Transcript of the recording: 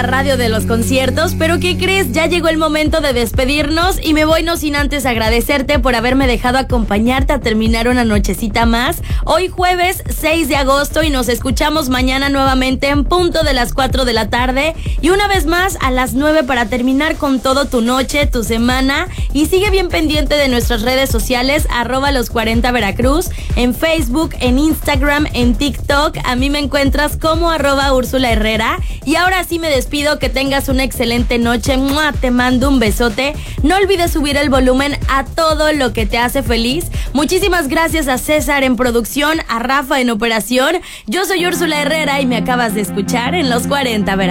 la radio de los conciertos, pero ¿qué crees? Ya llegó el momento de despedirnos y me voy no sin antes agradecerte por haberme dejado acompañarte a terminar una nochecita más. Hoy jueves 6 de agosto y nos escuchamos mañana nuevamente en punto de las 4 de la tarde y una vez más a las 9 para terminar con todo tu noche, tu semana, y sigue bien pendiente de nuestras redes sociales @los40 Veracruz, en Facebook, en Instagram, en TikTok. A mí me encuentras como @Úrsula Herrera. Y ahora sí me despido, que tengas una excelente noche. ¡Mua! Te mando un besote. No olvides subir el volumen a todo lo que te hace feliz. Muchísimas gracias a César en producción, a Rafa en operación. Yo soy Úrsula Herrera y me acabas de escuchar en Los 40 Veracruz.